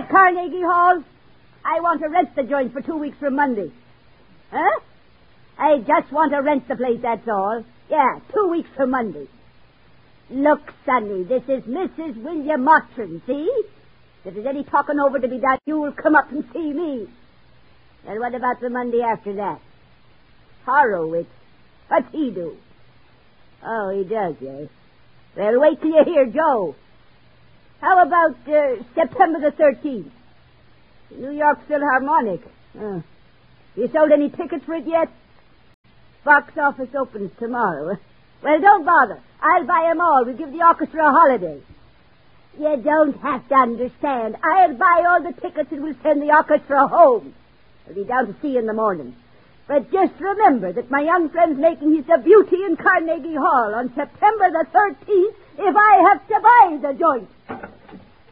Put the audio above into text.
at Carnegie Hall? I want to rent the joint for 2 weeks from Monday. Huh? I just want to rent the place, that's all. Yeah, 2 weeks from Monday. Look, Sonny, this is Mrs. William Mottram, see? If there's any talking over to be done, you'll come up and see me. And what about the Monday after that? Horowitz. What's he do? Oh, he does, yes. Well, wait till you hear Joe. How about September the 13th? New York Philharmonic. You sold any tickets for it yet? Box office opens tomorrow. Well, don't bother. I'll buy 'em all. We'll give the orchestra a holiday. You don't have to understand. I'll buy all the tickets and we'll send the orchestra home. I'll be down to see you in the morning. But just remember that my young friend's making his debut in Carnegie Hall on September the 13th if I have to buy the joint.